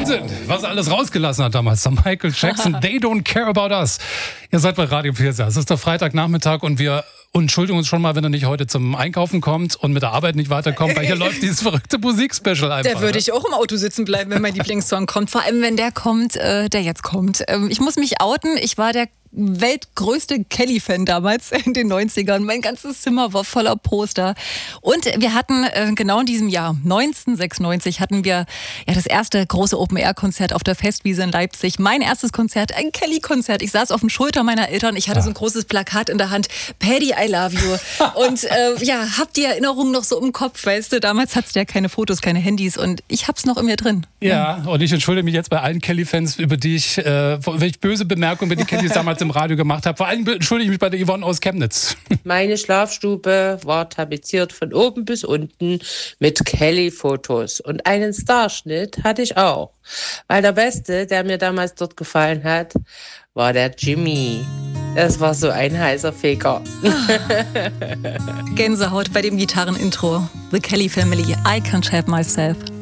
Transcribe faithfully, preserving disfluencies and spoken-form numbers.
Wahnsinn, was er alles rausgelassen hat damals. Der Michael Jackson, They Don't Care About Us. Ihr seid bei Radio vierzig. Es ist der Freitagnachmittag und wir entschuldigen uns schon mal, wenn er nicht heute zum Einkaufen kommt und mit der Arbeit nicht weiterkommt, weil hier läuft dieses verrückte Musikspecial einfach. Da würde ich auch im Auto sitzen bleiben, wenn mein Lieblingssong kommt. Vor allem, wenn der kommt, äh, der jetzt kommt. Ähm, ich muss mich outen. Ich war der weltgrößte Kelly-Fan damals in den neunzigern. Mein ganzes Zimmer war voller Poster. Und wir hatten äh, genau in diesem Jahr, neunzehnhundertsechsundneunzig, hatten wir ja das erste große Open-Air-Konzert auf der Festwiese in Leipzig. Mein erstes Konzert, ein Kelly-Konzert. Ich saß auf den Schultern meiner Eltern. Ich hatte ja. so ein großes Plakat in der Hand. Paddy, I love you. Und äh, ja, hab die Erinnerungen noch so im Kopf, weißt du. Damals hat's ja keine Fotos, keine Handys und ich hab's noch in mir drin. Ja, ja. Und ich entschuldige mich jetzt bei allen Kelly-Fans, über die ich, äh, welche böse Bemerkungen über die Kellys damals im Radio gemacht habe. Vor allem entschuldige ich mich bei der Yvonne aus Chemnitz. Meine Schlafstube war tapeziert von oben bis unten mit Kelly-Fotos. Und einen Starschnitt hatte ich auch. Weil der Beste, der mir damals dort gefallen hat, war der Jimmy. Das war so ein heißer Feger. Gänsehaut bei dem Gitarrenintro. The Kelly Family, I Can't Help Myself.